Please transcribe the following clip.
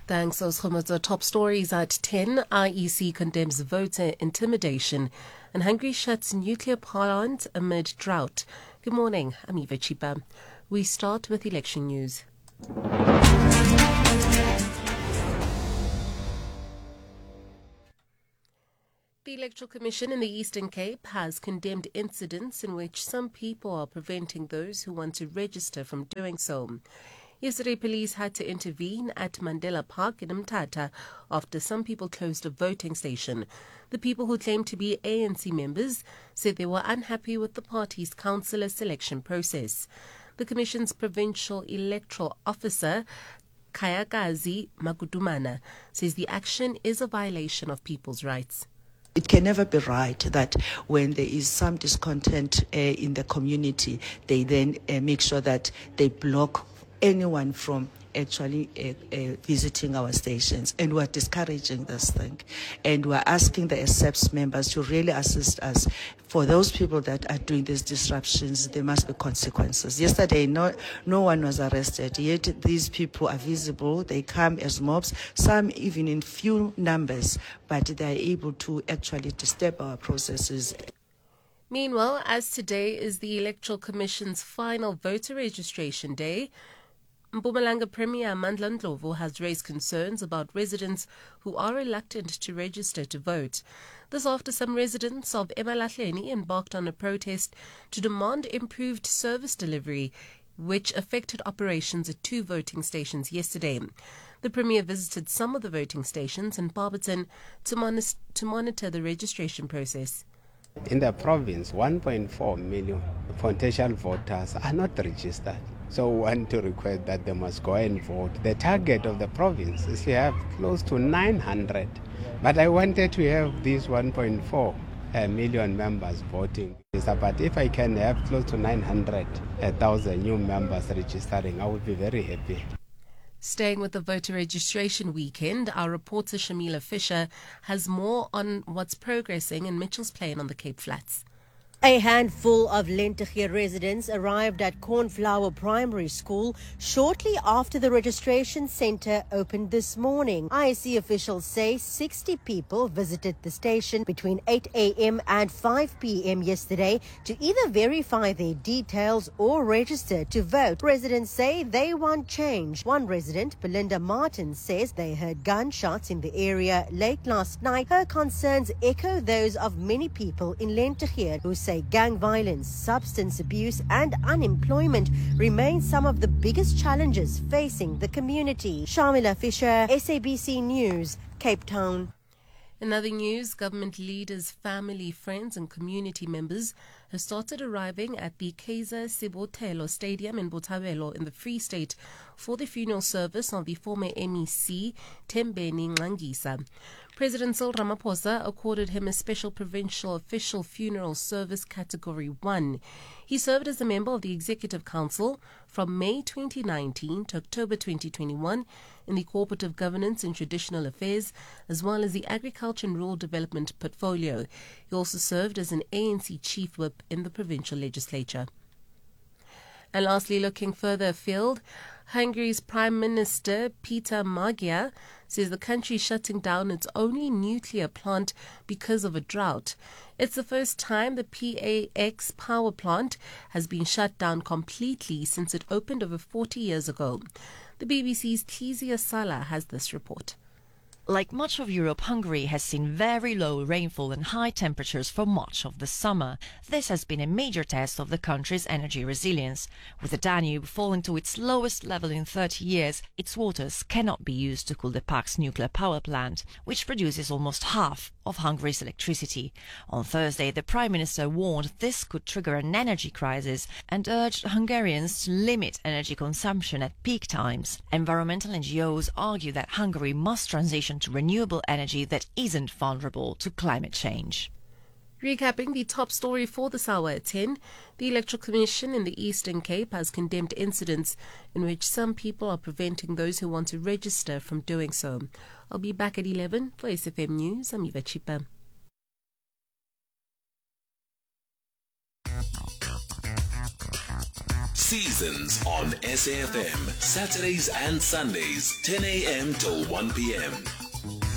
Thanks, Oshomoto. Top stories at 10. IEC condemns voter intimidation and Hungary shuts nuclear plant amid drought. Good morning, I'm Eva Chipa. We start with election news. The Electoral Commission in the Eastern Cape has condemned incidents in which some people are preventing those who want to register from doing so. Yesterday, police had to intervene at Mandela Park in Mthatha after some people closed a voting station. The people who claimed to be ANC members said they were unhappy with the party's councillor selection process. The Commission's provincial electoral officer, Kayakazi Makudumana, says the action is a violation of people's rights. It can never be right that when there is some discontent in the community, they then make sure that they block anyone from actually visiting our stations. And we're discouraging this thing. And we're asking the ASEPS members to really assist us. For those people that are doing these disruptions, there must be consequences. Yesterday, no one was arrested, yet these people are visible. They come as mobs, some even in few numbers, but they are able to actually disturb our processes. Meanwhile, as today is the Electoral Commission's final voter registration day, Mpumalanga Premier Mandla Ndlovu has raised concerns about residents who are reluctant to register to vote. This after some residents of Emalahleni embarked on a protest to demand improved service delivery, which affected operations at 2 voting stations yesterday. The Premier visited some of the voting stations in Barberton to monitor the registration process. In the province, 1.4 million potential voters are not registered. So we want to request that they must go and vote. The target of the province is to have close to 900. But I wanted to have these 1.4 million members voting. But if I can have close to 900,000 new members registering, I would be very happy. Staying with the voter registration weekend, our reporter Shamila Fisher has more on what's progressing in Mitchell's Plain on the Cape Flats. A handful of Lentegeur residents arrived at Cornflower Primary School shortly after the registration centre opened this morning. IEC officials say 60 people visited the station between 8 a.m. and 5 p.m. yesterday to either verify their details or register to vote. Residents say they want change. One resident, Belinda Martin, says they heard gunshots in the area late last night. Her concerns echo those of many people in Lentegeur who say gang violence, substance abuse and unemployment remain some of the biggest challenges facing the community. Shamila Fisher, SABC News, Cape Town. In other news, government leaders, family, friends and community members have started arriving at the Kaiser Sebothelo Stadium in Botshabelo in the Free State for the funeral service of the former MEC Thembeni Nxangisa. President Cyril Ramaphosa accorded him a special provincial official funeral service category 1. He served as a member of the Executive Council from May 2019 to October 2021 in the Cooperative Governance and Traditional Affairs, as well as the Agriculture and Rural Development portfolio. He also served as an ANC chief whip in the provincial legislature. And lastly, looking further afield, Hungary's Prime Minister Peter Magyar says the country is shutting down its only nuclear plant because of a drought. It's the first time the PAX power plant has been shut down completely since it opened over 40 years ago. The BBC's Kezia Sala has this report. Like much of Europe, Hungary has seen very low rainfall and high temperatures for much of the summer. This has been a major test of the country's energy resilience. With the Danube falling to its lowest level in 30 years, its waters cannot be used to cool the Paks nuclear power plant, which produces almost half of Hungary's electricity. On Thursday, the Prime Minister warned this could trigger an energy crisis and urged Hungarians to limit energy consumption at peak times. Environmental NGOs argue that Hungary must transition to renewable energy that isn't vulnerable to climate change. Recapping the top story for this hour at 10, the Electoral Commission in the Eastern Cape has condemned incidents in which some people are preventing those who want to register from doing so. I'll be back at 11 for SFM News. I'm Eva Chipa. Seasons on SAFM, Saturdays and Sundays, 10 a.m. till 1 p.m.